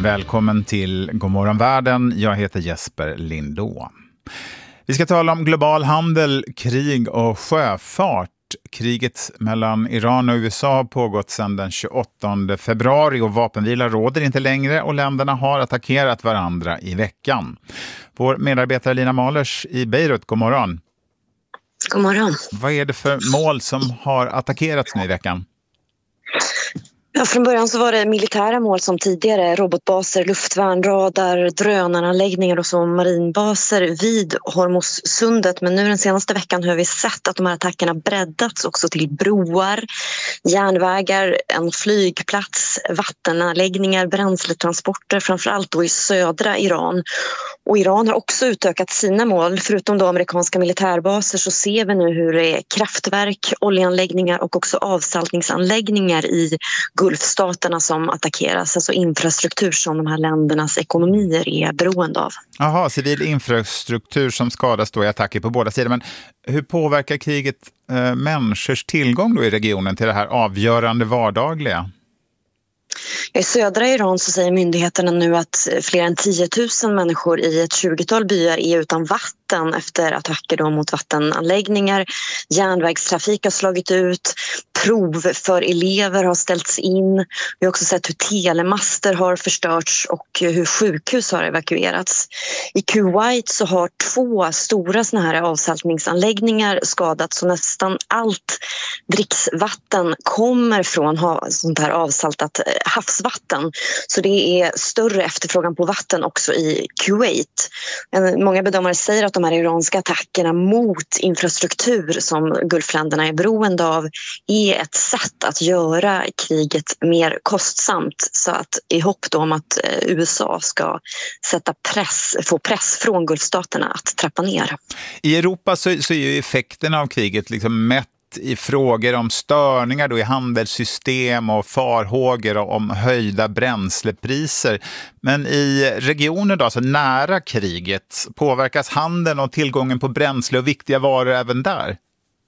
Välkommen till Godmorgon världen. Jag heter Jesper Lindå. Vi ska tala om global handel, krig och sjöfart. Kriget mellan Iran och USA har pågått sedan den 28 februari och vapenvila råder inte längre och länderna har attackerat varandra i veckan. Vår medarbetare Lina Malers i Beirut, god morgon. God morgon. Vad är det för mål som har attackerats nu i veckan? Ja, från början så var det militära mål som tidigare, robotbaser, luftvärn, radar, drönaranläggningar och så marinbaser vid Hormuzsundet. Men nu den senaste veckan har vi sett att de här attackerna breddats också till broar, järnvägar, en flygplats, vattenanläggningar, bränsletransporter, framförallt då i södra Iran. Och Iran har också utökat sina mål. Förutom då amerikanska militärbaser så ser vi nu hur det är kraftverk, oljeanläggningar och också avsaltningsanläggningar i Gulfstaterna som attackeras, alltså infrastruktur som de här ländernas ekonomier är beroende av. Jaha, civil infrastruktur som skadas då i attacker på båda sidor. Men hur påverkar kriget människors tillgång då i regionen till det här avgörande vardagliga? I södra Iran så säger myndigheterna nu att fler än 10 000 människor i ett 20-tal byar är utan vatten efter attacker då mot vattenanläggningar. Järnvägstrafik har slagit ut, prov för elever har ställts in. Vi har också sett hur telemaster har förstörts och hur sjukhus har evakuerats. I Kuwait så har 2 stora såna här avsaltningsanläggningar skadats och nästan allt dricksvatten kommer från sånt här avsaltat havsvatten. Så det är större efterfrågan på vatten också i Kuwait. Många bedömare säger att de här iranska attackerna mot infrastruktur som Gulfländerna är beroende av är ett sätt att göra kriget mer kostsamt, så att i hopp då om att USA ska få press från Gulfstaterna att trappa ner. I Europa så är ju effekterna av kriget liksom mätt i frågor om störningar då i handelssystem och farhågor om höjda bränslepriser. Men i regioner då, så nära kriget, påverkas handeln och tillgången på bränsle och viktiga varor även där?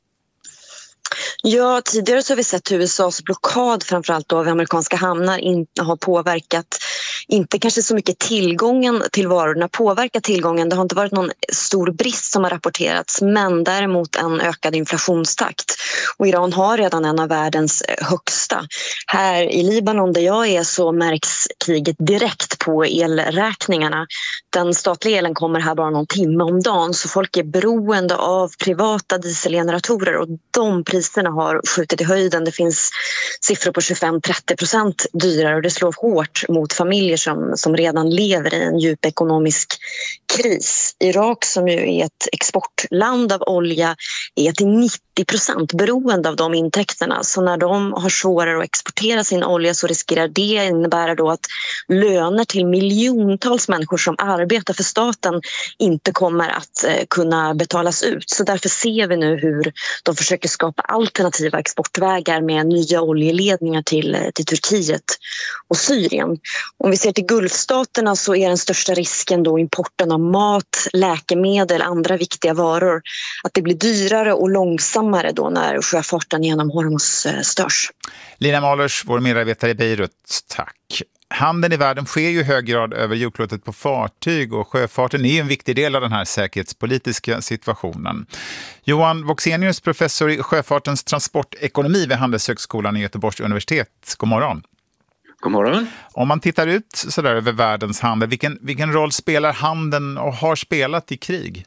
Ja, tidigare så har vi sett USAs blockad framförallt av amerikanska hamnar har påverkat, inte kanske så mycket tillgången till varorna, påverkat tillgången. Det har inte varit någon stor brist som har rapporterats, men däremot en ökad inflationstakt. Och Iran har redan en av världens högsta. Här i Libanon där jag är så märks kriget direkt på elräkningarna. Den statliga elen kommer här bara någon timme om dagen, så folk är beroende av privata dieselgeneratorer och de priserna har skjutit i höjden. Det finns siffror på 25-30% dyrare och det slår hårt mot familjer som redan lever i en djup ekonomisk kris. Irak, som ju är ett exportland av olja, är till 90% beroende av de intäkterna. Så när de har svårare att exportera sin olja så riskerar det innebära då att löner till miljontals människor som arbetar för staten inte kommer att kunna betalas ut. Så därför ser vi nu hur de försöker skapa alternativa exportvägar med nya oljeledningar till Turkiet och Syrien. Om vi ser till Gulfstaterna så är den största risken då importen av mat, läkemedel, andra viktiga varor. Att det blir dyrare och långsammare då när sjöfarten genom Hormuz störs. Lina Malers, vår medarbetare i Beirut, tack. Handeln i världen sker ju i hög grad över jordklotet på fartyg och sjöfarten är en viktig del av den här säkerhetspolitiska situationen. Johan Voxenius, professor i sjöfartens transportekonomi vid Handelshögskolan i Göteborgs universitet. God morgon. God morgon. Om man tittar ut så där över världens handel, vilken roll spelar handeln och har spelat i krig?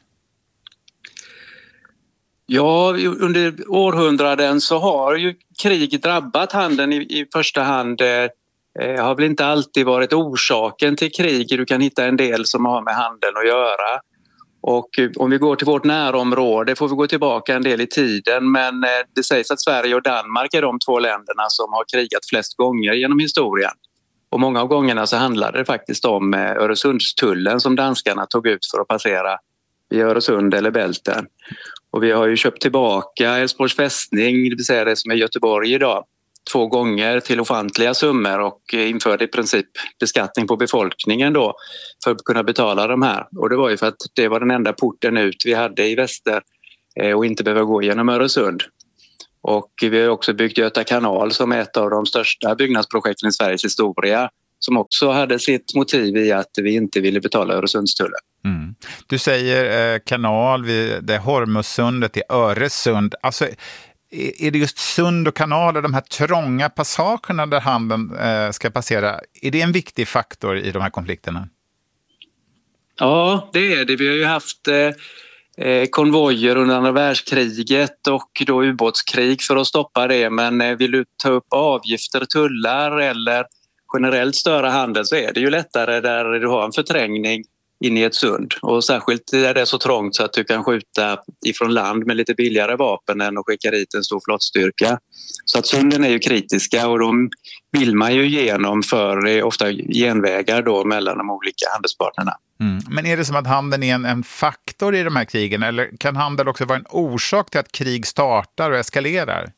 Ja, under århundraden så har ju krig drabbat handeln i första hand. Har väl inte alltid varit orsaken till krig. Du kan hitta en del som har med handeln att göra. Och om vi går till vårt närområde får vi gå tillbaka en del i tiden. Men det sägs att Sverige och Danmark är de 2 länderna som har krigat flest gånger genom historien. Och många av gångerna så handlade det faktiskt om Öresundstullen som danskarna tog ut för att passera i Öresund eller Bälten. Och vi har ju köpt tillbaka Älvsborgs fästning, det vill säga det som är Göteborg idag, 2 gånger till ofantliga summor och införde i princip beskattning på befolkningen då för att kunna betala de här. Och det var ju för att det var den enda porten ut vi hade i väster och inte behöva gå genom Öresund. Och vi har också byggt Göta kanal som är ett av de största byggnadsprojekten i Sveriges historia. som också hade sitt motiv i att vi inte ville betala Öresundstullen. Mm. Du säger kanal vid det Hormuzsundet i Öresund. Alltså, är det just sund och kanaler, de här trånga passagerna där handeln ska passera, är det en viktig faktor i de här konflikterna? Ja, det är det. Vi har ju haft konvojer under andra världskriget och då ubåtskrig för att stoppa det. Men vill du ta upp avgifter, tullar eller generellt störa handel så är det ju lättare där du har en förträngning in i ett sund. Och särskilt där det är så trångt så att du kan skjuta ifrån land med lite billigare vapen än att skicka dit en stor flottstyrka. Så att sunden är ju kritiska och de vill man ju igenom för ofta genvägar då mellan de olika handelspartnerna. Mm. Men är det som att handeln är en faktor i de här krigen eller kan handel också vara en orsak till att krig startar och eskalerar?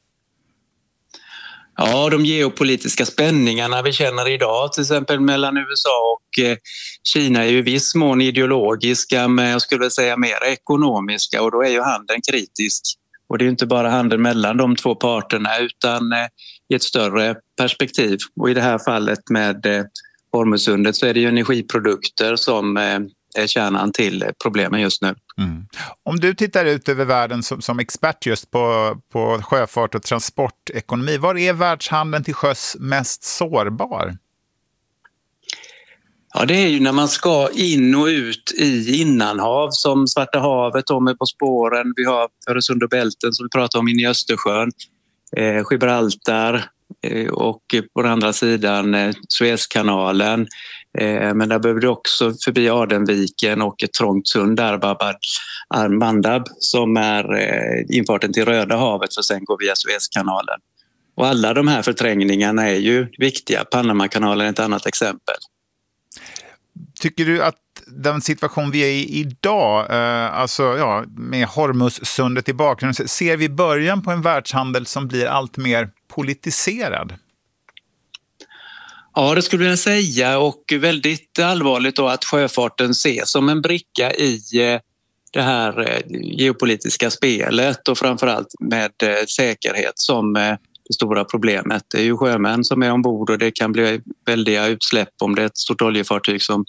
Ja, de geopolitiska spänningarna vi känner idag, till exempel mellan USA och Kina, är ju i viss mån ideologiska, men jag skulle säga mer ekonomiska, och då är ju handeln kritisk. Och det är ju inte bara handeln mellan de två parterna utan i ett större perspektiv. Och i det här fallet med Hormuzsundet så är det ju energiprodukter som är kärnan till problemen just nu. Mm. Om du tittar ut över världen som expert just på sjöfart och transportekonomi, var är världshandeln till sjöss mest sårbar? Ja, det är ju när man ska in och ut i innanhav som Svarta havet, de är på spåren. Vi har Öresund och Bälten som vi pratar om inne i Östersjön, Gibraltar och på den andra sidan Suezkanalen. Men där behöver du också förbi Adenviken och ett trångt sund där, Bab al-Mandab, som är infarten till Röda havet för att sen gå via Suezkanalen. Och alla de här förträngningarna är ju viktiga. Panamakanalen är ett annat exempel. Tycker du att den situation vi är i idag, med Hormuzsundet i bakgrunden, ser vi början på en världshandel som blir allt mer politiserad? Ja, det skulle jag säga, och väldigt allvarligt då att sjöfarten ses som en bricka i det här geopolitiska spelet och framförallt med säkerhet som det stora problemet. Det är ju sjömän som är ombord och det kan bli väldiga utsläpp om det är ett stort oljefartyg som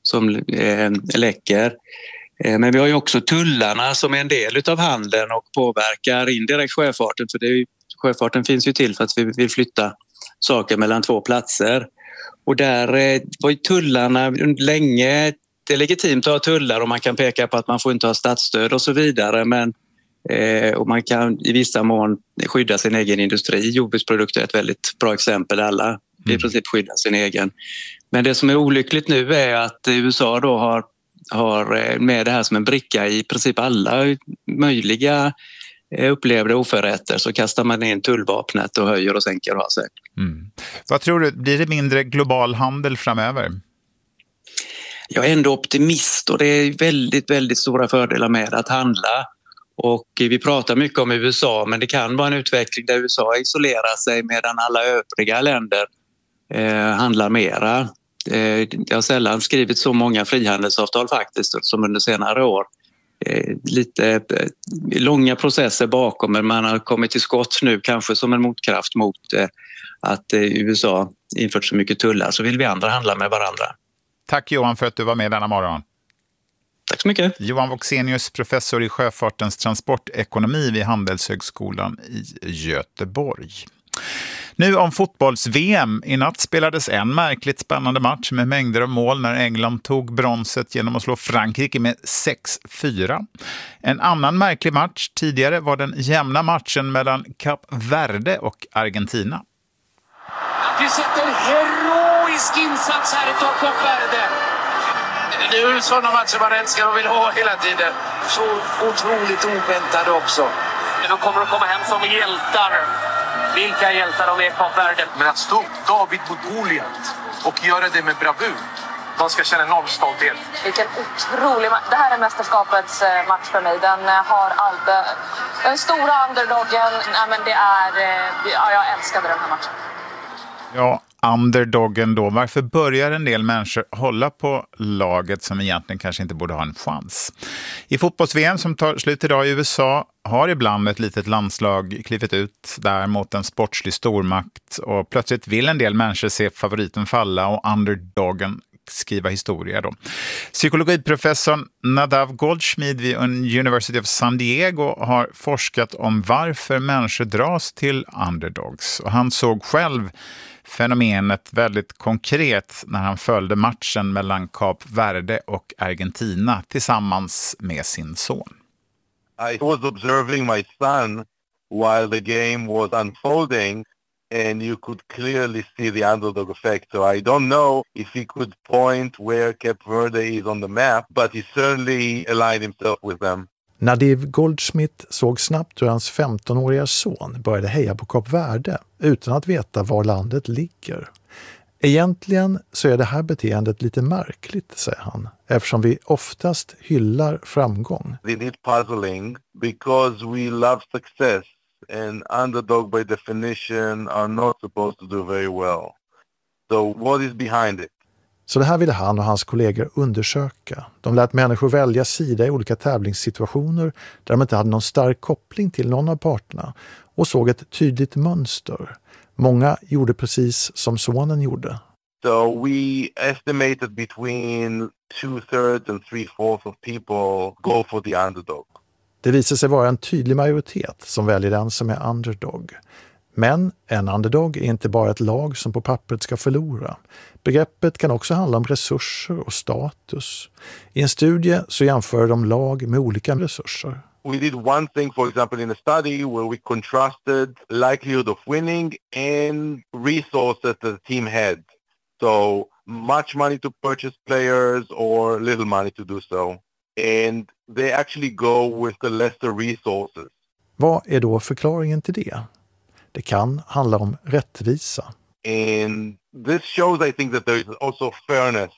läcker. Men vi har ju också tullarna som är en del av handeln och påverkar indirekt sjöfarten, för sjöfarten finns ju till för att vi vill flytta saker mellan två platser. Och där var ju tullarna länge, det är legitimt att ha tullar och man kan peka på att man får inte ha statsstöd och så vidare, men och man kan i vissa mån skydda sin egen industri. Jordbruksprodukter är ett väldigt bra exempel, alla i princip skyddar sin egen. Men det som är olyckligt nu är att USA då har med det här som en bricka i princip alla möjliga upplevde oförrätter, så kastar man in tullvapnet och höjer och sänker och har sig. Mm. Vad tror du, blir det mindre global handel framöver? Jag är ändå optimist och det är väldigt, väldigt stora fördelar med att handla. Och vi pratar mycket om USA, men det kan vara en utveckling där USA isolerar sig medan alla övriga länder handlar mera. Jag har sällan skrivit så många frihandelsavtal faktiskt som under senare år. Lite långa processer bakom, men man har kommit till skott nu kanske som en motkraft mot att USA infört så mycket tullar, så vill vi andra handla med varandra. Tack Johan för att du var med denna morgon. Tack så mycket. Johan Voxenius, professor i sjöfartens transportekonomi vid Handelshögskolan i Göteborg. Nu om fotbolls-VM. I natt spelades en märkligt spännande match med mängder av mål när England tog bronset genom att slå Frankrike med 6-4. En annan märklig match tidigare var den jämna matchen mellan Kap Verde och Argentina. Vi sätter heroisk insats här i Kap Verde. Det är ju sådana matcher man älskar och vill ha hela tiden. Så otroligt oväntade också. De kommer att komma hem som hjältar. Vilka hjältar de är, Kap Verde. Men att stå upp David mot Goliat och göra det med bravur. De ska känna enorm stolthet. Vilken otrolig match. Det här är mästerskapets match för mig. Den har allt. Den stora underdoggen. Nej, men det är... jag älskade den här matchen. Ja, underdoggen då? Varför börjar en del människor hålla på laget som egentligen kanske inte borde ha en chans? I fotbolls-VM som tar slut idag i USA har ibland ett litet landslag klivit ut där mot en sportslig stormakt och plötsligt vill en del människor se favoriten falla och underdoggen skriva historia då. Psykologiprofessorn Nadav Goldschmidt vid University of San Diego har forskat om varför människor dras till underdogs. Och han såg själv fenomenet väldigt konkret när han följde matchen mellan Kap Verde och Argentina tillsammans med sin son. I was observing my son while the game was unfolding, and you could clearly see the underdog effect. So I don't know if he could point where Cape Verde is on the map, but he certainly aligned himself with them. Nadiv Goldschmidt såg snabbt hur hans 15-åriga son började heja på Kap Verde utan att veta var landet ligger. Egentligen så är det här beteendet lite märkligt, säger han, eftersom vi oftast hyllar framgång. It is puzzling because we love success, and underdog by definition are not supposed to do very well. So what is behind it? Så det här ville han och hans kollegor undersöka. De lät människor välja sida i olika tävlingssituationer där de inte hade någon stark koppling till någon av parterna och såg ett tydligt mönster. Många gjorde precis som sonen gjorde. So we estimated between 2/3 and 3/4 of people go for the underdog. Det visar sig vara en tydlig majoritet som väljer den som är underdog. Men en underdog är inte bara ett lag som på pappret ska förlora. Begreppet kan också handla om resurser och status. I en studie så jämför de lag med olika resurser. We did one thing, for example, in a study where we contrasted likelihood of winning and resources that the team had. So much money to purchase players or little money to do so. And they actually go with the lesser resources. Vad är då förklaringen till det? Det kan handla om rättvisa. And this shows, I think, that there is also fairness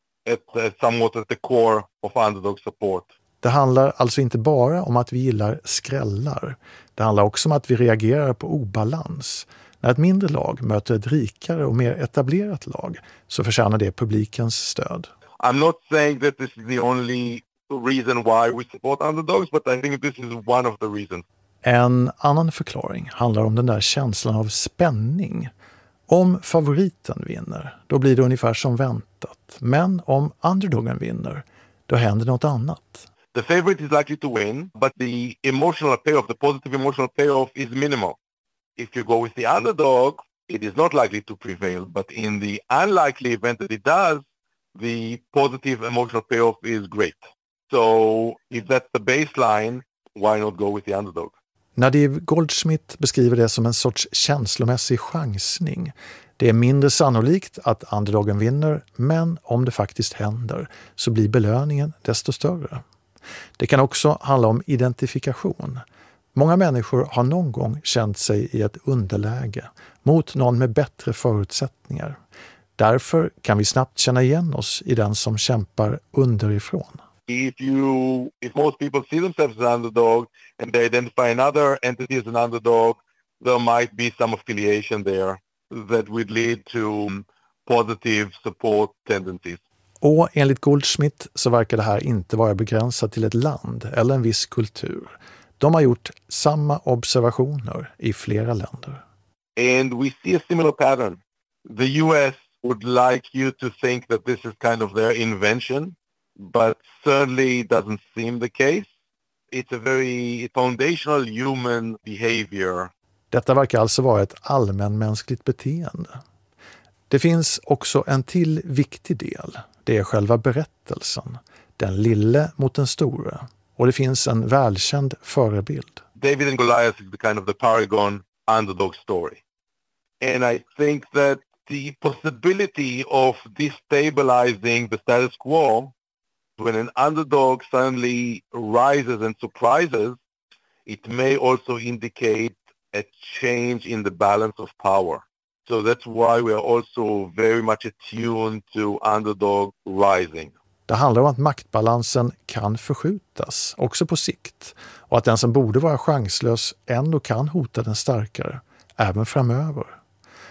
somewhat at the core of underdog support. Det handlar alltså inte bara om att vi gillar skrällar. Det handlar också om att vi reagerar på obalans. När ett mindre lag möter ett rikare och mer etablerat lag så förtjänar det publikens stöd. I'm not saying that this is the only reason why we support underdogs, but I think this is one of the reasons. En annan förklaring handlar om den där känslan av spänning. Om favoriten vinner, då blir det ungefär som väntat. Men om underdogen vinner, då händer något annat. The favorite is likely to win, but the emotional payoff, the positive emotional payoff is minimal. If you go with the underdog, it is not likely to prevail. But in the unlikely event that it does, the positive emotional payoff is great. So if that's the baseline, why not go with the underdog? Nadiv Goldschmidt beskriver det som en sorts känslomässig chansning. Det är mindre sannolikt att underdogen vinner, men om det faktiskt händer så blir belöningen desto större. Det kan också handla om identifikation. Många människor har någon gång känt sig i ett underläge mot någon med bättre förutsättningar. Därför kan vi snabbt känna igen oss i den som kämpar underifrån. If most people see themselves as an underdog and they identify another entity as an underdog, there might be some affiliation there that would lead to positive support tendencies. Och enligt Goldschmidt så verkar det här inte vara begränsat till ett land eller en viss kultur. De har gjort samma observationer i flera länder. And we see a similar pattern. The US would like you to think that this is kind of their invention, but certainly doesn't seem the case. It's a very foundational human behavior. Detta verkar alltså vara ett allmänmänskligt beteende. Det finns också en till viktig del. Det är själva berättelsen. Den lille mot den store. Och det finns en välkänd förebild. David and Goliath is the kind of the paragon underdog story. And I think that the possibility of destabilizing the status quo when an underdog suddenly rises and surprises, it may also indicate a change in the balance of power. So that's why we are also very much attuned to underdog rising. Det handlar om att maktbalansen kan förskjutas, också på sikt. Och att den som borde vara chanslös ändå kan hota den starkare, även framöver.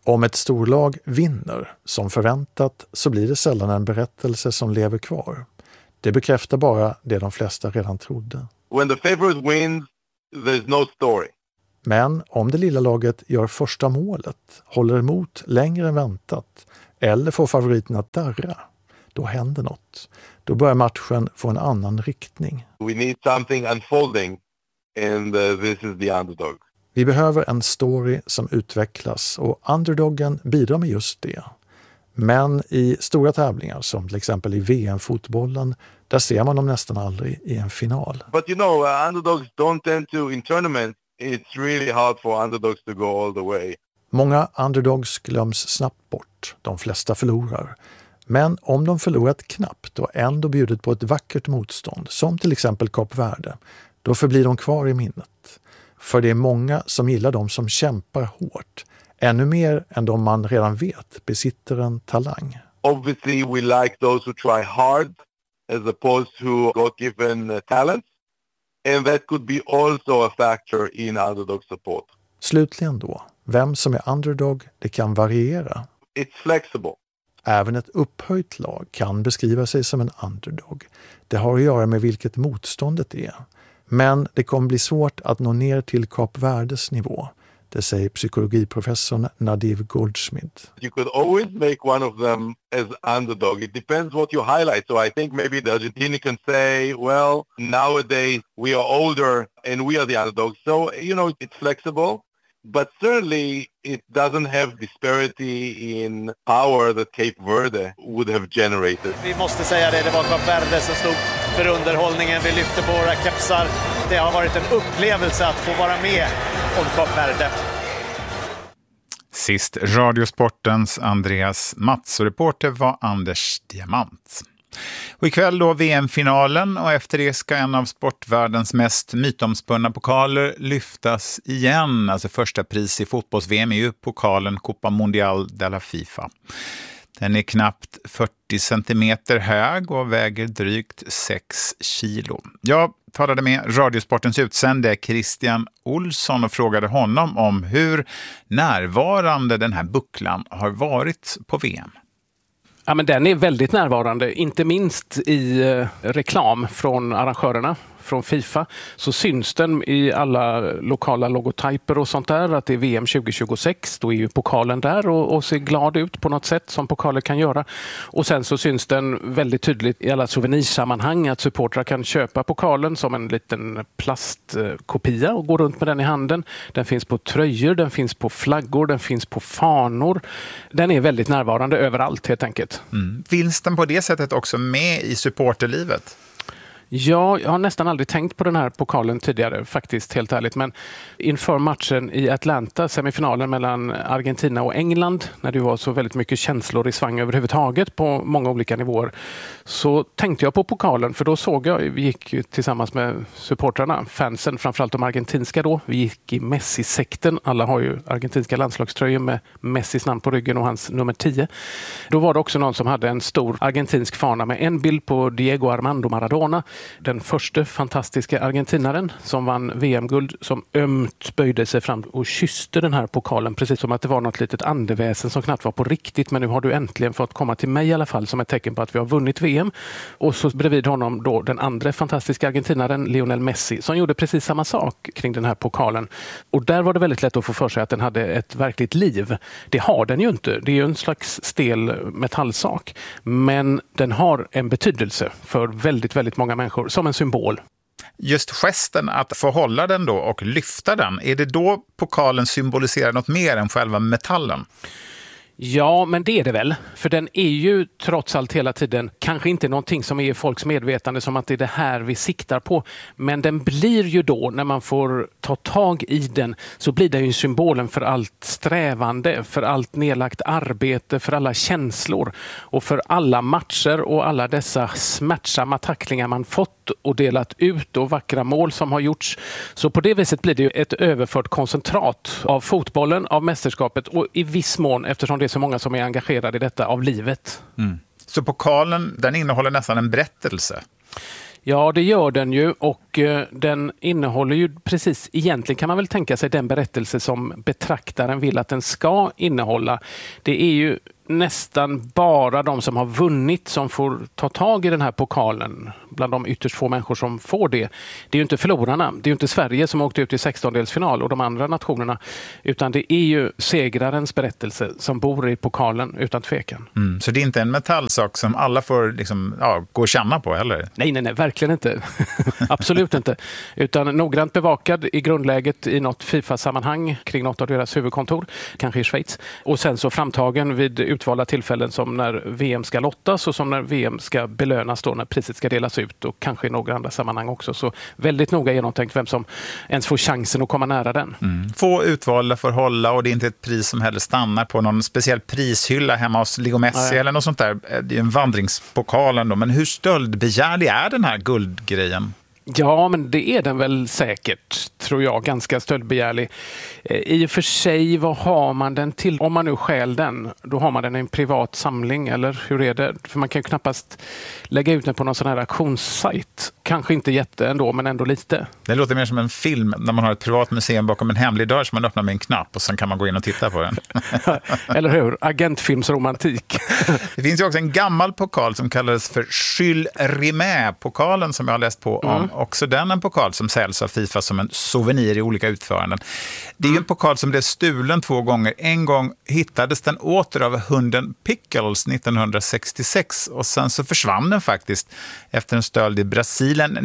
Om ett storlag vinner, som förväntat, så blir det sällan en berättelse som lever kvar. Det bekräftar bara det de flesta redan trodde. When the favorite wins, there's no story. Men om det lilla laget gör första målet, håller emot längre än väntat eller får favoriten att darra, då händer något. Då börjar matchen få en annan riktning. We need something unfolding and this is the underdog. Vi behöver en story som utvecklas och underdoggen bidrar med just det. Men i stora tävlingar som till exempel i VM-fotbollen, där ser man dem nästan aldrig i en final. But you know, underdogs don't tend to, in tournaments, it's really hard for underdogs to go all the way. Många underdogs glöms snabbt bort, de flesta förlorar. Men om de förlorat knappt och ändå bjudit på ett vackert motstånd, som till exempel Kap Verde, då förblir de kvar i minnet. För det är många som gillar de som kämpar hårt, ännu mer än de man redan vet besitter en talang. Obviously we like those who try hard as opposed to God-given talents. And that could be also a factor in underdog support. Slutligen då, vem som är underdog, det kan variera. It's flexible. Även ett upphöjt lag kan beskriva sig som en underdog. Det har att göra med vilket motståndet är. Men det kommer bli svårt att nå ner till Kap Verdes nivå. Det säger psykologiprofessorn Nadiv Goldschmidt. You could always make one of them as underdog. It depends what you highlight. So I think maybe the Argentinian can say, well, nowadays we are older and we are the underdogs. So, you know, it's flexible. But certainly it doesn't have disparity in power that Cape Verde would have generated. Vi måste säga det, det var Kap Verde som stod för underhållningen. Vi lyfter på våra kepsar. Det har varit en upplevelse att få vara med om Kap Verde. Sist Radiosportens Andreas Mats och reporter var Anders Diamant. Och ikväll då VM-finalen och efter det ska en av sportvärldens mest mytomspunna pokaler lyftas igen. Alltså första pris i fotbolls-VM är ju pokalen Copa Mundial de la FIFA. Den är knappt 40 centimeter hög och väger drygt 6 kilo. Jag talade med Radiosportens utsände Christian Olsson och frågade honom om hur närvarande den här bucklan har varit på VM. Ja, men den är väldigt närvarande, inte minst i reklam från arrangörerna, från FIFA, så syns den i alla lokala logotyper och sånt där, att det är VM 2026, då är ju pokalen där och ser glad ut på något sätt som pokaler kan göra. Och sen så syns den väldigt tydligt i alla souvenirsammanhang att supportrar kan köpa pokalen som en liten plastkopia och gå runt med den i handen. Den finns på tröjor, den finns på flaggor, den finns på fanor. Den är väldigt närvarande överallt helt enkelt. Finns den på det sättet också med i supporterlivet? Ja, jag har nästan aldrig tänkt på den här pokalen tidigare, faktiskt, helt ärligt. Men inför matchen i Atlanta, semifinalen mellan Argentina och England, när det var så väldigt mycket känslor i svang överhuvudtaget på många olika nivåer, så tänkte jag på pokalen. För då såg jag, vi gick tillsammans med supportrarna, fansen, framförallt de argentinska då. Vi gick i Messi-sekten. Alla har ju argentinska landslagströjor med Messis namn på ryggen och hans nummer 10. Då var det också någon som hade en stor argentinsk fana med en bild på Diego Armando Maradona, den första fantastiska argentinaren som vann VM-guld, som ömt böjde sig fram och kysste den här pokalen precis som att det var något litet andeväsen som knappt var på riktigt, men nu har du äntligen fått komma till mig i alla fall som ett tecken på att vi har vunnit VM. Och så bredvid honom då den andra fantastiska argentinaren Lionel Messi som gjorde precis samma sak kring den här pokalen. Och där var det väldigt lätt att få för sig att den hade ett verkligt liv. Det har den ju inte. Det är ju en slags stel metallsak. Men den har en betydelse för väldigt, väldigt många människor som en symbol. Just gesten att få hålla den då och lyfta den, är det då pokalen symboliserar något mer än själva metallen? Ja, men det är det väl. För den är ju trots allt hela tiden kanske inte någonting som är i folks medvetande som att det är det här vi siktar på. Men den blir ju då, när man får ta tag i den, så blir det ju symbolen för allt strävande, för allt nedlagt arbete, för alla känslor och för alla matcher och alla dessa smärtsamma tacklingar man fått och delat ut och vackra mål som har gjorts. Så på det viset blir det ju ett överfört koncentrat av fotbollen, av mästerskapet och i viss mån, eftersom det är så många som är engagerade i detta, av livet. Så pokalen, den innehåller nästan en berättelse? Ja, det gör den ju, och den innehåller ju precis, egentligen kan man väl tänka sig den berättelse som betraktaren vill att den ska innehålla. Det är ju nästan bara de som har vunnit som får ta tag i den här pokalen, bland de ytterst få människor som får det. Det är ju inte förlorarna, det är ju inte Sverige som åkte ut i 16-delsfinal och de andra nationerna, utan det är ju segrarens berättelse som bor i pokalen utan tvekan. Så det är inte en metallsak som alla får liksom, gå och känna på, eller? Nej, verkligen inte. Absolut inte. Utan noggrant bevakad i grundläget i något FIFA-sammanhang kring något av deras huvudkontor, kanske i Schweiz. Och sen så framtagen vid utvalda tillfällen som när VM ska lottas och som när VM ska belönas då när priset ska delas ut, och kanske i några andra sammanhang också. Så väldigt noga genomtänkt vem som ens får chansen att komma nära den. Få utvalda får hålla, och det är inte ett pris som heller stannar på någon speciell prishylla hemma hos Leo Messi eller något sånt där. Det är en vandringspokal ändå. Men hur stöldbegärlig är den här guldgrejen? Ja, men det är den väl säkert, tror jag, ganska stöldbegärlig. I och för sig, vad har man den till? Om man nu stjäl den, då har man den i en privat samling, eller hur är det? För man kan ju knappast lägga ut den på någon sån här auktionssajt. Kanske inte jätte ändå, men ändå lite. Det låter mer som en film när man har ett privat museum bakom en hemlig dörr som man öppnar med en knapp och sen kan man gå in och titta på den. Eller hur? Agentfilmsromantik. Det finns ju också en gammal pokal som kallades för Jules Rimet-pokalen som jag har läst på om. Också den en pokal som säljs av FIFA som en souvenir i olika utföranden. Det är ju en pokal som blev stulen 2 gånger. En gång hittades den åter av hunden Pickles 1966 och sen så försvann den faktiskt efter en stöld i Brasilien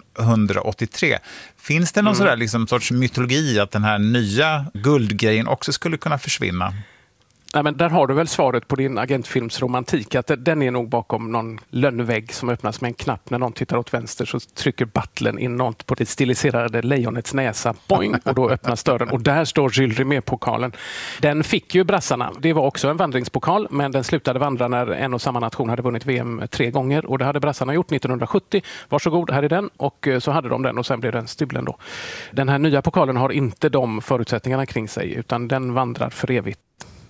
1983. Finns det någon sådär liksom sorts mytologi att den här nya guldgrejen också skulle kunna försvinna? Nej, men där har du väl svaret på din agentfilmsromantik, att den är nog bakom någon lönnvägg som öppnas med en knapp. När någon tittar åt vänster så trycker butlern in något på det stiliserade lejonets näsa, boing, och då öppnas dörren och där står Jules Rimet-pokalen. Den fick ju brassarna. Det var också en vandringspokal, men den slutade vandra när en och samma nation hade vunnit VM 3 gånger, och det hade brassarna gjort 1970. Varsågod, här är den, och så hade de den och sen blev den stulen då. Den här nya pokalen har inte de förutsättningarna kring sig, utan den vandrar för evigt.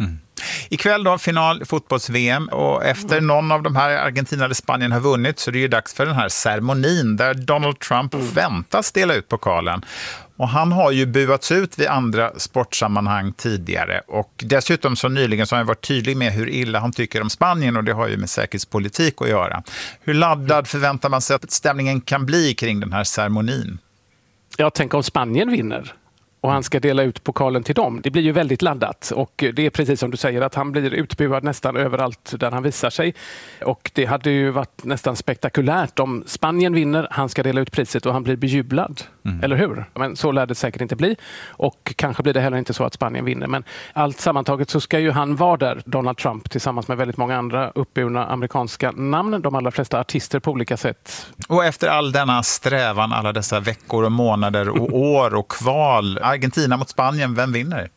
Ikväll då, final fotbolls-VM, och efter någon av de här, Argentina eller Spanien, har vunnit, så det är ju dags för den här ceremonin där Donald Trump väntas dela ut pokalen. Och han har ju buats ut vid andra sportsammanhang tidigare, och dessutom så nyligen så har han varit tydlig med hur illa han tycker om Spanien, och det har ju med säkerhetspolitik att göra. Hur laddad förväntar man sig att stämningen kan bli kring den här ceremonin? Jag tänker om Spanien vinner och han ska dela ut pokalen till dem. Det blir ju väldigt laddat, och det är precis som du säger att han blir utbuad nästan överallt där han visar sig. Och det hade ju varit nästan spektakulärt om Spanien vinner, han ska dela ut priset och han blir bejublad. Eller hur? Men så lär det säkert inte bli, och kanske blir det heller inte så att Spanien vinner. Men allt sammantaget så ska ju han vara där, Donald Trump, tillsammans med väldigt många andra uppburna amerikanska namn, de allra flesta artister på olika sätt. Och efter all denna strävan, alla dessa veckor och månader och år och kval, Argentina mot Spanien, vem vinner?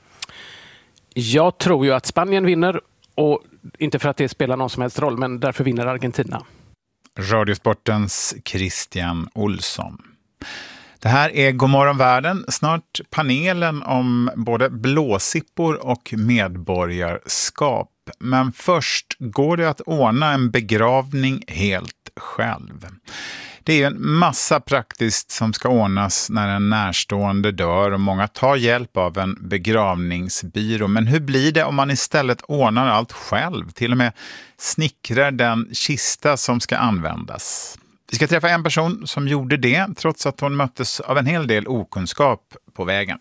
Jag tror ju att Spanien vinner, och inte för att det spelar någon som helst roll, men därför vinner Argentina. Radiosportens Christian Olsson. Det här är Godmorgon världen, snart panelen om både blåsippor och medborgarskap. Men först, går det att ordna en begravning helt själv? Det är ju en massa praktiskt som ska ordnas när en närstående dör, och många tar hjälp av en begravningsbyrå. Men hur blir det om man istället ordnar allt själv? Till och med snickrar den kista som ska användas. Vi ska träffa en person som gjorde det, trots att hon möttes av en hel del okunskap på vägen.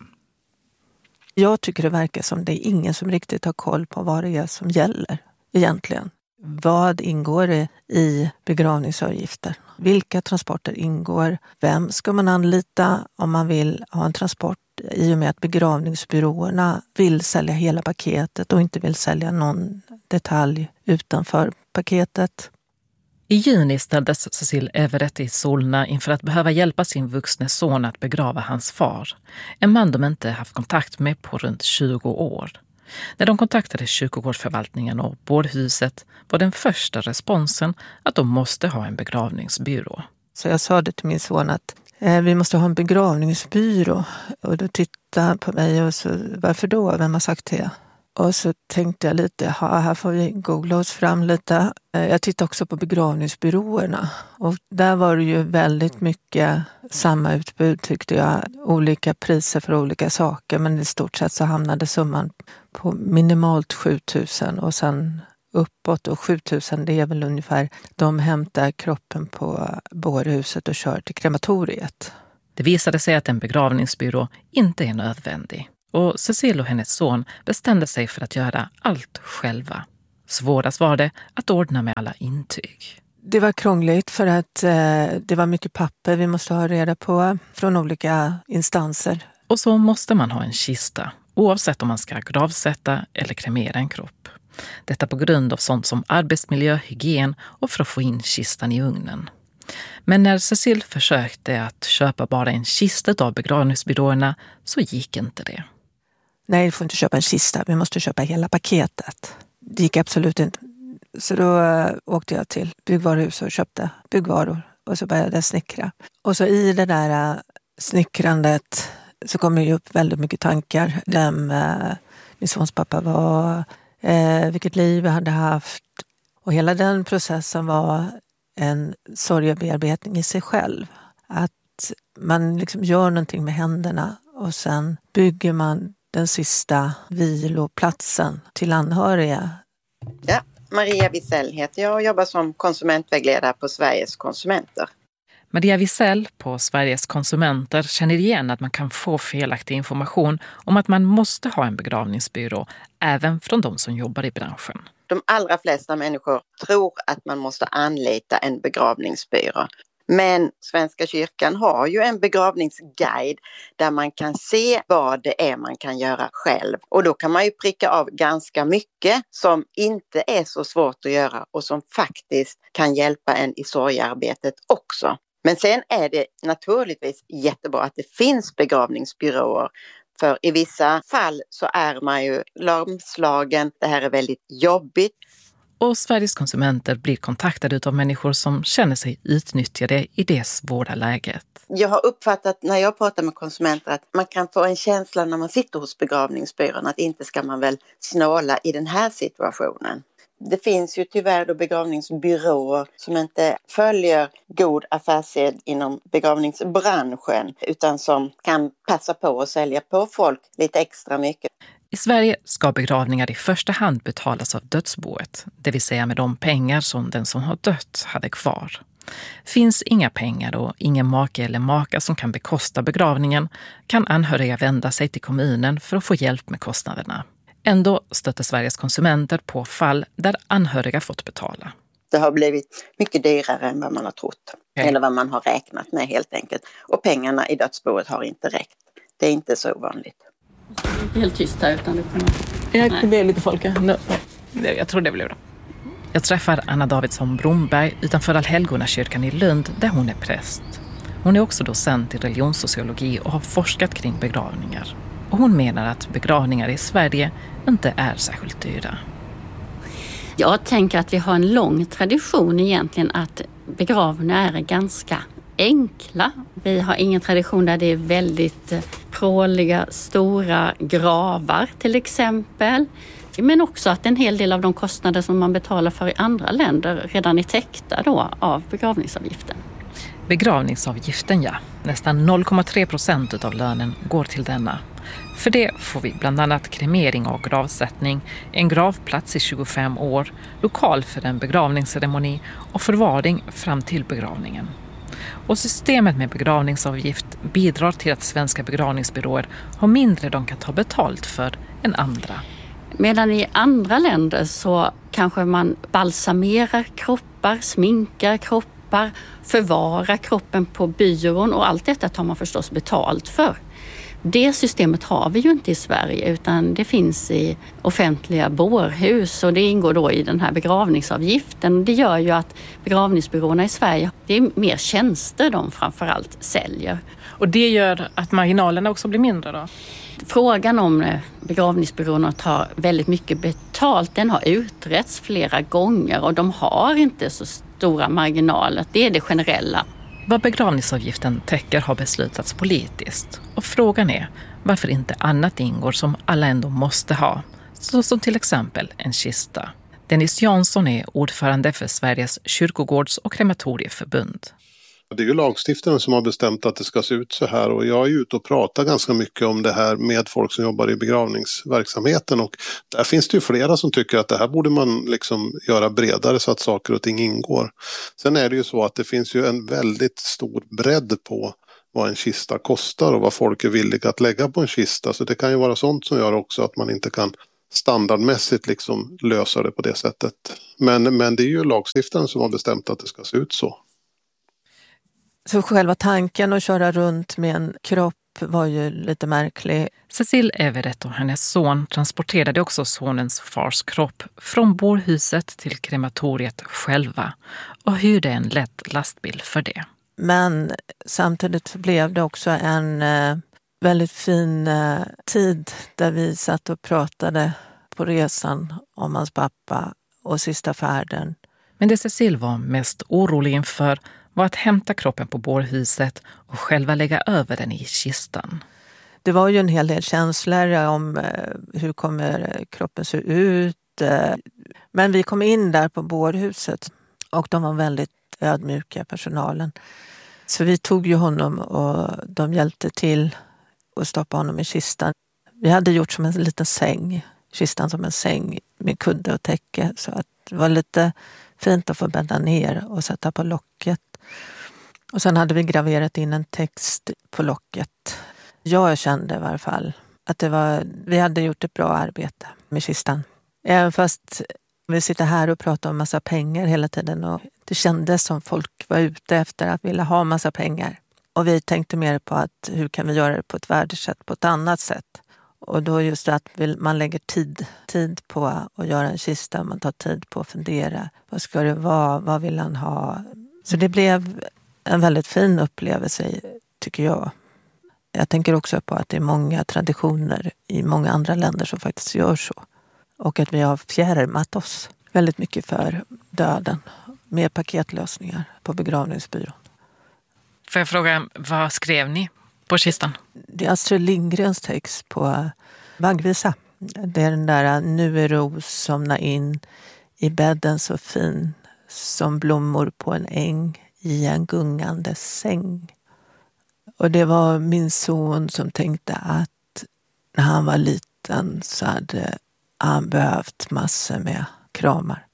Jag tycker det verkar som det är ingen som riktigt har koll på vad det är som gäller egentligen. Vad ingår det i begravningsavgifter? Vilka transporter ingår? Vem ska man anlita om man vill ha en transport? I och med att begravningsbyråerna vill sälja hela paketet och inte vill sälja någon detalj utanför paketet. I juni ställdes Cecil Everett i Solna inför att behöva hjälpa sin vuxne son att begrava hans far. En man de inte haft kontakt med på runt 20 år. När de kontaktade kyrkogårdsförvaltningen och bårhuset var den första responsen att de måste ha en begravningsbyrå. Så jag sa det till min son att vi måste ha en begravningsbyrå. Och då tittade han på mig och så, varför då? Vem har sagt det? Och så tänkte jag lite, här får vi googla oss fram lite. Jag tittade också på begravningsbyråerna. Och där var det ju väldigt mycket samma utbud tyckte jag. Olika priser för olika saker. Men i stort sett så hamnade summan på minimalt 7 000 och sen uppåt. Och 7 000 det är väl ungefär, de hämtar kroppen på bårhuset och kör till krematoriet. Det visade sig att en begravningsbyrå inte är nödvändig. Och Cecile och hennes son bestämde sig för att göra allt själva. Svårast var det att ordna med alla intyg. Det var krångligt för att det var mycket papper vi måste ha reda på från olika instanser. Och så måste man ha en kista, oavsett om man ska gravsätta eller kremera en kropp. Detta på grund av sånt som arbetsmiljö, hygien och för att få in kistan i ugnen. Men när Cecile försökte att köpa bara en kista av begravningsbyråerna så gick inte det. Nej, vi får inte köpa en kista. Vi måste köpa hela paketet. Det gick absolut inte. Så då åkte jag till byggvaruhus och köpte byggvaror. Och så började jag snickra. Och så i det där snickrandet så kom det ju upp väldigt mycket tankar. Vem min sons pappa var, vilket liv jag hade haft. Och hela den processen var en sorgebearbetning i sig själv. Att man liksom gör någonting med händerna och sen bygger man den sista viloplatsen till anhöriga. Ja, Maria Wisell heter jag och jobbar som konsumentvägledare på Sveriges konsumenter. Maria Wisell på Sveriges konsumenter känner igen att man kan få felaktig information om att man måste ha en begravningsbyrå, även från de som jobbar i branschen. De allra flesta människor tror att man måste anlita en begravningsbyrå. Men Svenska kyrkan har ju en begravningsguide där man kan se vad det är man kan göra själv. Och då kan man ju pricka av ganska mycket som inte är så svårt att göra och som faktiskt kan hjälpa en i sorgearbetet också. Men sen är det naturligtvis jättebra att det finns begravningsbyråer. För i vissa fall så är man ju lamslagen, det här är väldigt jobbigt. Och Sveriges konsumenter blir kontaktade av människor som känner sig utnyttjade i det svåra läget. Jag har uppfattat när jag pratar med konsumenter att man kan få en känsla när man sitter hos begravningsbyrån att inte ska man väl snåla i den här situationen. Det finns ju tyvärr då begravningsbyråer som inte följer god affärssed inom begravningsbranschen utan som kan passa på att sälja på folk lite extra mycket. I Sverige ska begravningar i första hand betalas av dödsboet, det vill säga med de pengar som den som har dött hade kvar. Finns inga pengar och ingen make eller maka som kan bekosta begravningen kan anhöriga vända sig till kommunen för att få hjälp med kostnaderna. Ändå stöter Sveriges konsumenter på fall där anhöriga fått betala. Det har blivit mycket dyrare än vad man har trott. Eller vad man har räknat med helt enkelt. Och pengarna i dödsboet har inte räckt. Det är inte så vanligt. Helt tyst här utan det det blir lite folk. Jag tror det blir bra. Jag träffar Anna Davidsson Bromberg utanför Allhelgonakyrkan i Lund där hon är präst. Hon är också docent i religionssociologi och har forskat kring begravningar. Och hon menar att begravningar i Sverige inte är särskilt dyra. Jag tänker att vi har en lång tradition egentligen att begravningar är ganska enkla. Vi har ingen tradition där det är väldigt pråliga, stora gravar till exempel. Men också att en hel del av de kostnader som man betalar för i andra länder redan är täckta då av begravningsavgiften. Begravningsavgiften, ja. Nästan 0,3% av lönen går till denna. För det får vi bland annat kremering och gravsättning, en gravplats i 25 år, lokal för en begravningsceremoni och förvaring fram till begravningen. Och systemet med begravningsavgift bidrar till att svenska begravningsbyråer har mindre de kan ta betalt för än andra. Medan i andra länder så kanske man balsamerar kroppar, sminkar kroppar, förvarar kroppen på byrån och allt detta tar man förstås betalt för. Det systemet har vi ju inte i Sverige utan det finns i offentliga bårhus och det ingår då i den här begravningsavgiften. Det gör ju att begravningsbyråerna i Sverige, det är mer tjänster de framförallt säljer. Och det gör att marginalerna också blir mindre då? Frågan om begravningsbyråerna tar väldigt mycket betalt, den har utretts flera gånger och de har inte så stora marginaler. Det är det generella. Vad begravningsavgiften täcker har beslutats politiskt. Och frågan är varför inte annat ingår som alla ändå måste ha. så som till exempel en kista. Dennis Jansson är ordförande för Sveriges kyrkogårds- och krematorieförbund. Det är ju lagstiftaren som har bestämt att det ska se ut så här, och jag är ute och pratar ganska mycket om det här med folk som jobbar i begravningsverksamheten, och där finns det ju flera som tycker att det här borde man liksom göra bredare så att saker och ting ingår. Sen är det ju så att det finns ju en väldigt stor bredd på vad en kista kostar och vad folk är villiga att lägga på en kista, så det kan ju vara sånt som gör också att man inte kan standardmässigt liksom lösa det på det sättet. Men det är ju lagstiftaren som har bestämt att det ska se ut så. Så själva tanken att köra runt med en kropp var ju lite märklig. Cecil Everett och hennes son transporterade också sonens fars kropp från bårhuset till krematoriet själva och hyrde en lätt lastbil för det. Men samtidigt blev det också en väldigt fin tid där vi satt och pratade på resan om hans pappa och sista färden. Men det Cecil var mest orolig inför var att hämta kroppen på bårhuset och själva lägga över den i kistan. Det var ju en hel del känslor om hur kommer kroppen se ut. Men vi kom in där på bårhuset och de var väldigt ödmjuka, personalen. Så vi tog ju honom och de hjälpte till att stoppa honom i kistan. Vi hade gjort som en liten säng, kistan som en säng med kudde och täcke, så att det var lite fint att få bädda ner och sätta på locket. Och sen hade vi graverat in en text på locket. Jag kände i varje fall att vi hade gjort ett bra arbete med kistan. Även fast vi sitter här och pratar om massa pengar hela tiden, och det kändes som folk var ute efter att vilja ha massa pengar. Och vi tänkte mer på att hur kan vi göra det på ett värdigt sätt, på ett annat sätt. Och då just att man lägger tid på att göra en kista, man tar tid på att fundera. Vad ska det vara? Vad vill han ha? Så det blev en väldigt fin upplevelse, tycker jag. Jag tänker också på att det är många traditioner i många andra länder som faktiskt gör så. Och att vi har fjärmat oss väldigt mycket för döden med paketlösningar på begravningsbyrån. Får jag fråga, vad skrev ni på kistan? Det är Astrid Lindgrens text på Vaggvisa. Det är den där: nu är ros somna in i bädden så fin som blommor på en äng i en gungande säng. Och det var min son som tänkte att när han var liten så hade han behövt massor med kramar.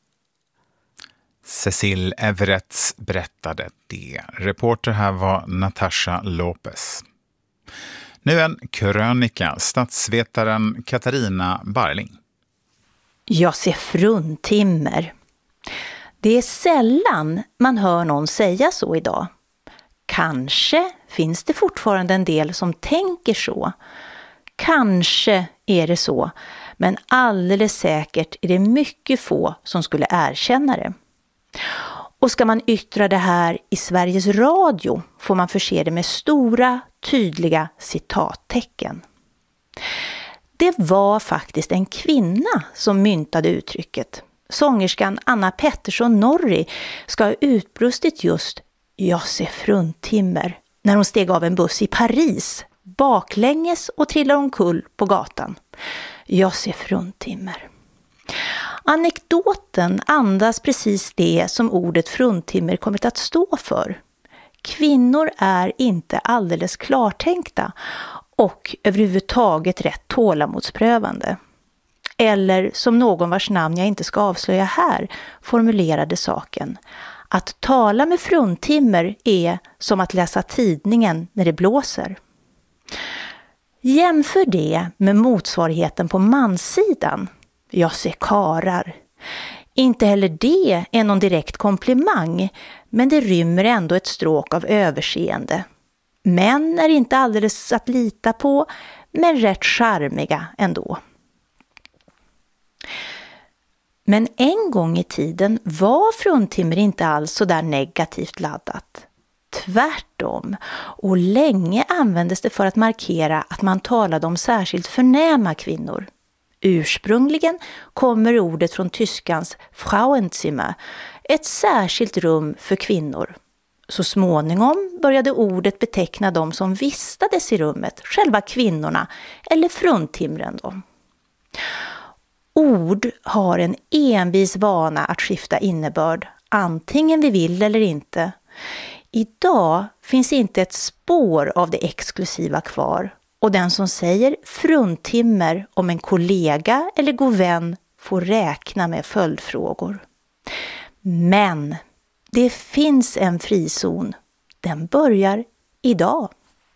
Cecil Everett berättade det. Reporter här var Natasha Lopez. Nu en krönika, statsvetaren Katarina Barling. Jag ser fruntimmer. Det är sällan man hör någon säga så idag. Kanske finns det fortfarande en del som tänker så. Kanske är det så, men alldeles säkert är det mycket få som skulle erkänna det. Och ska man yttra det här i Sveriges Radio får man förse det med stora, tydliga citattecken. Det var faktiskt en kvinna som myntade uttrycket. Sångerskan Anna Pettersson Norri ska ha utbrustit just "jag ser fruntimmer" när hon steg av en buss i Paris, baklänges och trillar omkull på gatan. Jag ser fruntimmer. Anekdoten andas precis det som ordet fruntimmer kommit att stå för. Kvinnor är inte alldeles klartänkta och överhuvudtaget rätt tålamodsprövande. Eller som någon vars namn jag inte ska avslöja här formulerade saken: att tala med fruntimmer är som att läsa tidningen när det blåser. Jämför det med motsvarigheten på manssidan. Jag ser karar. Inte heller det är någon direkt komplimang, men det rymmer ändå ett stråk av överseende. Män är inte alldeles att lita på, men rätt charmiga ändå. Men en gång i tiden var fruntimmer inte alls så där negativt laddat. Tvärtom, och länge användes det för att markera att man talade om särskilt förnäma kvinnor. Ursprungligen kommer ordet från tyskans Frauenzimmer, ett särskilt rum för kvinnor. Så småningom började ordet beteckna dem som vistades i rummet, själva kvinnorna eller fruntimren då. Ord har en envis vana att skifta innebörd, antingen vi vill eller inte. Idag finns inte ett spår av det exklusiva kvar, och den som säger fruntimmer om en kollega eller god vän får räkna med följdfrågor. Men det finns en frizon. Den börjar idag.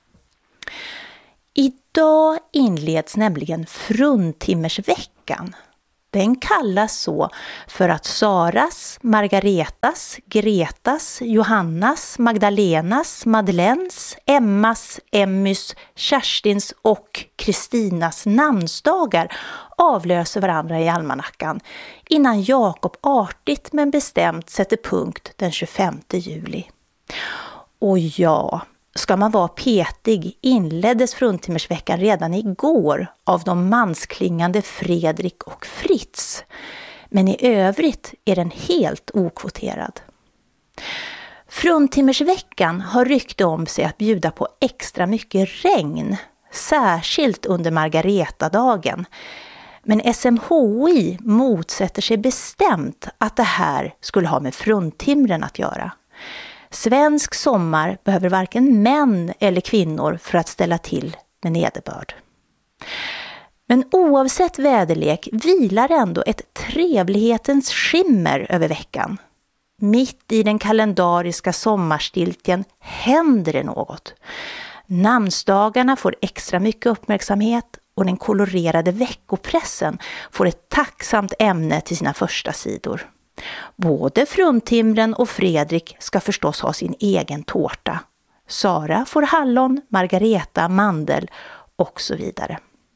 Idag inleds nämligen fruntimmersveckan. Den kallas så för att Saras, Margaretas, Gretas, Johannas, Magdalenas, Madeleines, Emmas, Emmys, Kerstins och Kristinas namnsdagar avlöser varandra i almanackan innan Jakob artigt men bestämt sätter punkt den 25 juli. Och ja, ska man vara petig inleddes fruntimmersveckan redan igår av de mansklingande Fredrik och Fritz. Men i övrigt är den helt okvoterad. Fruntimmersveckan har rykte om sig att bjuda på extra mycket regn, särskilt under Margaretadagen. Men SMHI motsätter sig bestämt att det här skulle ha med fruntimren att göra. Svensk sommar behöver varken män eller kvinnor för att ställa till med nederbörd. Men oavsett väderlek vilar ändå ett trevlighetens skimmer över veckan. Mitt i den kalendariska sommarstiltjen händer det något. Namnsdagarna får extra mycket uppmärksamhet och den kolorerade veckopressen får ett tacksamt ämne till sina första sidor. Både fruntimren och Fredrik ska förstås ha sin egen tårta. Sara får hallon, Margareta mandel och så vidare.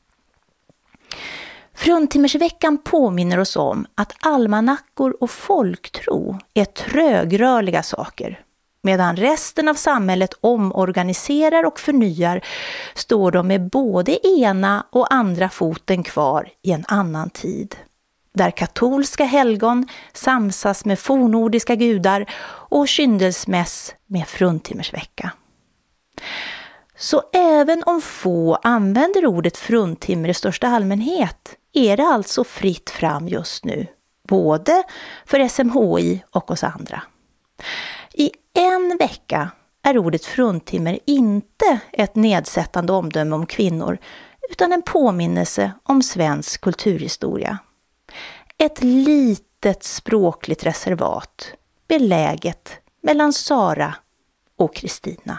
Fruntimmersveckan påminner oss om att almanackor och folktro är trögrörliga saker. Medan resten av samhället omorganiserar och förnyar står de med både ena och andra foten kvar i en annan tid. Där katolska helgon samsas med fornordiska gudar och kyndelsmäss med fruntimmersvecka. Så även om få använder ordet fruntimmer i största allmänhet är det alltså fritt fram just nu, både för SMHI och oss andra. I en vecka är ordet fruntimmer inte ett nedsättande omdöme om kvinnor utan en påminnelse om svensk kulturhistoria. Ett litet språkligt reservat beläget mellan Sara och Kristina.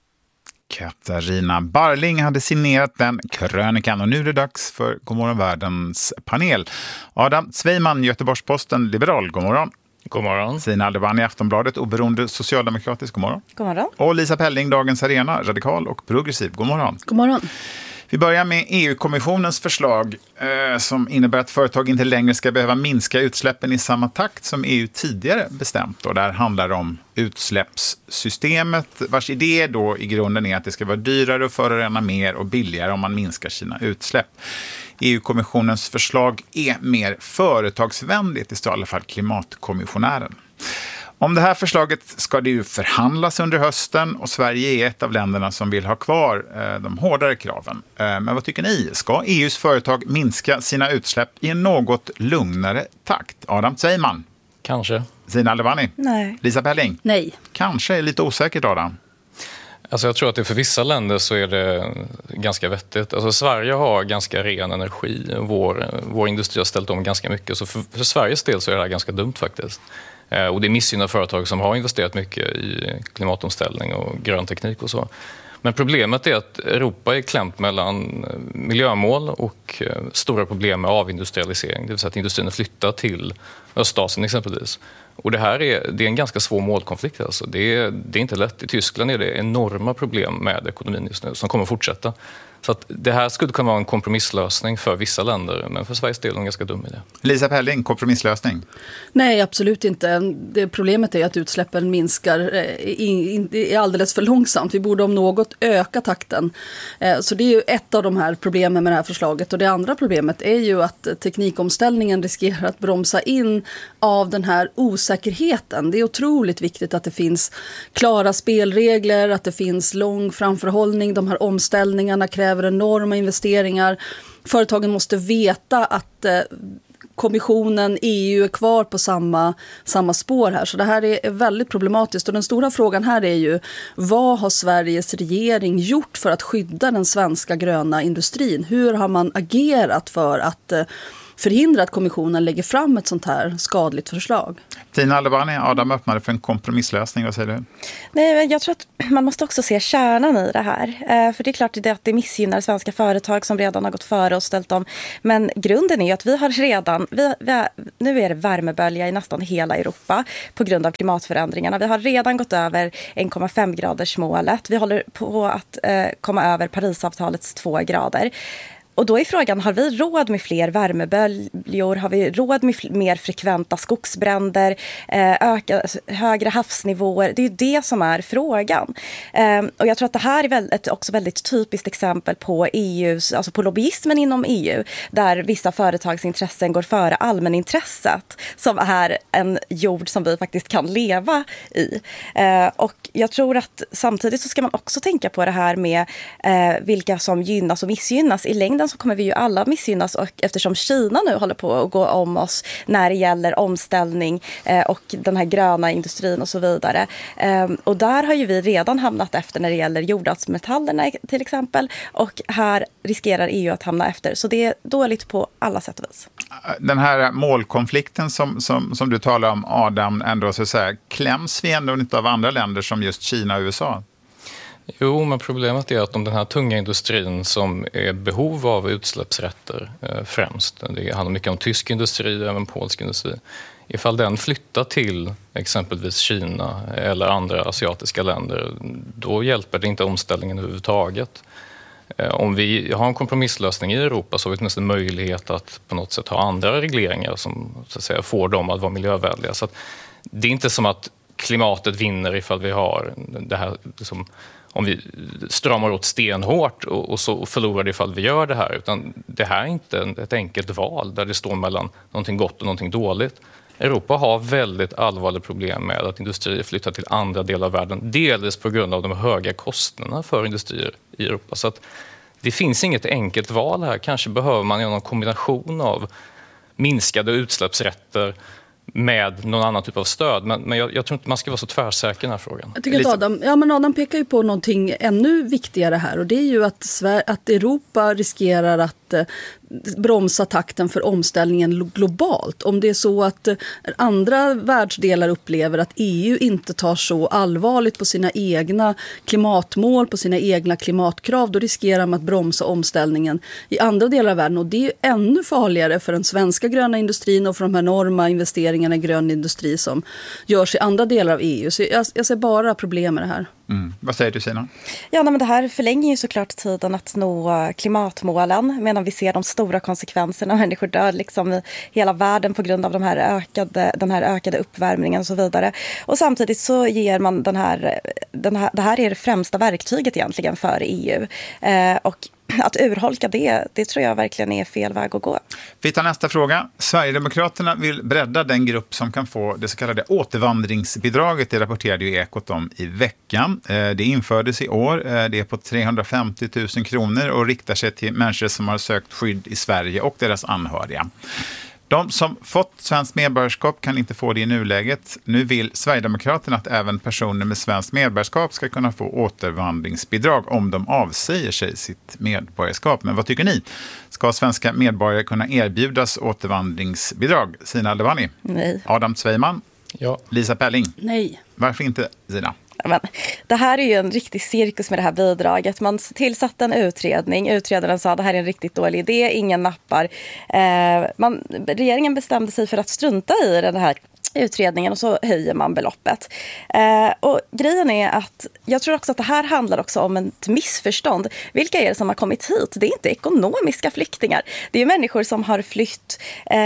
Katarina Barling hade signerat den krönikan och nu är det dags för Godmorgon Världens panel. Adam Sveiman, Göteborgs-Posten, liberal, godmorgon. God morgon. Sina Aldebani, Aftonbladet, oberoende socialdemokratisk, godmorgon. God morgon. Och Lisa Pelling, Dagens Arena, radikal och progressiv, godmorgon. God morgon. Vi börjar med EU-kommissionens förslag som innebär att företag inte längre ska behöva minska utsläppen i samma takt som EU tidigare bestämt. Och där handlar det om utsläppssystemet vars idé då i grunden är att det ska vara dyrare att förorena mer och billigare om man minskar sina utsläpp. EU-kommissionens förslag är mer företagsvänligt, i alla fall klimatkommissionären. Om det här förslaget ska det ju förhandlas under hösten och Sverige är ett av länderna som vill ha kvar de hårdare kraven. Men vad tycker ni? Ska EUs företag minska sina utsläpp i en något lugnare takt? Adam Sveiman? Kanske. Sina Aldebani? Nej. Lisa Pelling? Nej. Kanske är lite osäkert, Adam. Alltså jag tror att det för vissa länder så är det ganska vettigt. Alltså Sverige har ganska ren energi. Vår industri har ställt om ganska mycket. Så för Sveriges del så är det här ganska dumt faktiskt. Och det missgynnar företag som har investerat mycket i klimatomställning och grön teknik och så. Men problemet är att Europa är klämt mellan miljömål och stora problem med avindustrialisering. Det vill säga att industrin flyttar till Östasien exempelvis. Och det är en ganska svår målkonflikt. Alltså. Det är inte lätt. I Tyskland är det enorma problem med ekonomin just nu som kommer att fortsätta. Så att det här skulle kunna vara en kompromisslösning för vissa länder, men för Sveriges del är det en ganska dum idé. Lisa Pelling, kompromisslösning? Nej, absolut inte. Det problemet är att utsläppen minskar är alldeles för långsamt. Vi borde om något öka takten. Så det är ju ett av de här problemen med det här förslaget. Och det andra problemet är ju att teknikomställningen riskerar att bromsa in av den här osäkerheten. Det är otroligt viktigt att det finns klara spelregler, att det finns lång framförhållning. De här omställningarna kräver enorma investeringar. Företagen måste veta att kommissionen, EU är kvar på samma spår här. Så det här är väldigt problematiskt. Och den stora frågan här är ju, vad har Sveriges regering gjort för att skydda den svenska gröna industrin? Hur har man agerat för att förhindra att kommissionen lägger fram ett sånt här skadligt förslag? Tina Aldebani, Adam öppnade för en kompromisslösning. Vad säger du? Nej, jag tror att man måste också se kärnan i det här. För det är klart att det missgynnar svenska företag som redan har gått före och ställt om. Men grunden är ju att vi har redan, nu är det värmebölja i nästan hela Europa på grund av klimatförändringarna. Vi har redan gått över 1,5 graders målet. Vi håller på att komma över Parisavtalets 2 grader. Och då är frågan, har vi råd med fler värmeböljor? Har vi råd med mer frekventa skogsbränder? Högre havsnivåer? Det är ju det som är frågan. Och jag tror att det här är ett också väldigt typiskt exempel på EUs, alltså på lobbyismen inom EU, där vissa företagsintressen går före allmänintresset, som är en jord som vi faktiskt kan leva i. Och jag tror att samtidigt så ska man också tänka på det här med vilka som gynnas och missgynnas. I längden så kommer vi ju alla missgynnas, och eftersom Kina nu håller på att gå om oss när det gäller omställning och den här gröna industrin och så vidare. Och där har ju vi redan hamnat efter när det gäller jordartsmetallerna till exempel, och här riskerar EU att hamna efter. Så det är dåligt på alla sätt och vis. Den här målkonflikten som du talar om, Adam, ändå så att säga, kläms vi ändå inte av andra länder som just Kina och USA? Jo, men problemet är att om den här tunga industrin som är behov av utsläppsrätter främst, det handlar mycket om tysk industri och även polsk industri, ifall den flyttar till exempelvis Kina eller andra asiatiska länder, då hjälper det inte omställningen överhuvudtaget. Om vi har en kompromisslösning i Europa så har vi åtminstone möjlighet att på något sätt ha andra regleringar som så att säga får dem att vara miljövänliga. Så att det är inte som att klimatet vinner ifall vi har det här liksom, om vi stramar åt stenhårt och så förlorar det ifall vi gör det här. Utan det här är inte ett enkelt val där det står mellan någonting gott och någonting dåligt. Europa har väldigt allvarliga problem med att industrier flyttar till andra delar av världen. Delvis på grund av de höga kostnaderna för industrier i Europa. Så att det finns inget enkelt val här. Kanske behöver man någon kombination av minskade utsläppsrätter med någon annan typ av stöd. Men jag tror inte man ska vara så tvärsäker i den här frågan. Jag tycker att Adam pekar ju på någonting ännu viktigare här, och det är ju att Europa riskerar att bromsa takten för omställningen globalt. Om det är så att andra världsdelar upplever att EU inte tar så allvarligt på sina egna klimatmål, på sina egna klimatkrav, då riskerar man att bromsa omställningen i andra delar av världen. Och det är ju ännu farligare för den svenska gröna industrin och för de enorma investeringarna i grön industri som görs i andra delar av EU. Så jag ser bara problem med det här. Vad säger du, Sina? Ja, men det här förlänger ju såklart tiden att nå klimatmålen, medan vi ser de stora konsekvenserna. Människor dör liksom i hela världen på grund av den här ökade uppvärmningen och så vidare. Och samtidigt så ger man det här är det främsta verktyget egentligen för EU. Och att urholka det tror jag verkligen är fel väg att gå. Vi tar nästa fråga. Sverigedemokraterna vill bredda den grupp som kan få det så kallade återvandringsbidraget. Det rapporterade ju Ekot om i veckan. Det infördes i år. Det är på 350 000 kronor och riktar sig till människor som har sökt skydd i Sverige och deras anhöriga. De som fått svenskt medborgarskap kan inte få det i nuläget. Nu vill Sverigedemokraterna att även personer med svenskt medborgarskap ska kunna få återvandringsbidrag om de avsäger sig sitt medborgarskap. Men vad tycker ni? Ska svenska medborgare kunna erbjudas återvandringsbidrag? Sina Aldebani? Nej. Adam Sveiman? Ja. Lisa Pelling? Nej. Varför inte, Sina? Men det här är ju en riktig cirkus med det här bidraget. Man tillsatte en utredning. Utredaren sa att det här är en riktigt dålig idé. Ingen nappar. Regeringen bestämde sig för att strunta i den här utredningen och så höjer man beloppet. Och grejen är att jag tror också att det här handlar också om ett missförstånd. Vilka är det som har kommit hit? Det är inte ekonomiska flyktingar. Det är människor som har flytt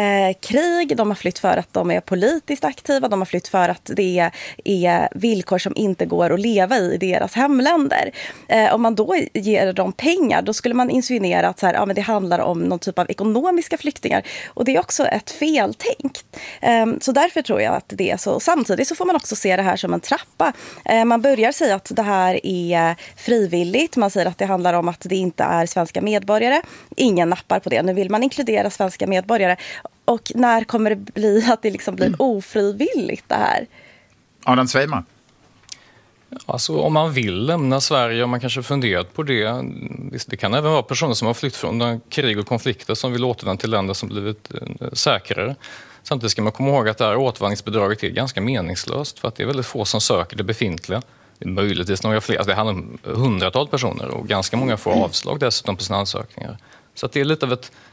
krig, de har flytt för att de är politiskt aktiva, de har flytt för att det är villkor som inte går att leva i deras hemländer. Om man då ger dem pengar, då skulle man insinuera att men det handlar om någon typ av ekonomiska flyktingar. Och det är också ett feltänk. Så därför tror jag att det är så. Samtidigt så får man också se det här som en trappa. Man börjar säga att det här är frivilligt. Man säger att det handlar om att det inte är svenska medborgare. Ingen nappar på det. Nu vill man inkludera svenska medborgare. Och när kommer det bli att det liksom blir ofrivilligt det här? Adam Svejman. Alltså om man vill lämna Sverige, om man kanske funderat på det. Det kan även vara personer som har flytt från krig och konflikter som vill återvända till länder som blivit säkrare. Samtidigt ska man komma ihåg att det här återvandringsbidraget är ganska meningslöst för att det är väldigt få som söker det befintliga. Det är möjligtvis några fler, alltså det handlar om hundratals personer och ganska många får avslag dessutom på sina ansökningar. Så att det är lite av ett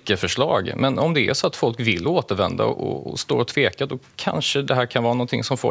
icke-förslag. Men om det är så att folk vill återvända och står och tvekar, då kanske det här kan vara någonting som får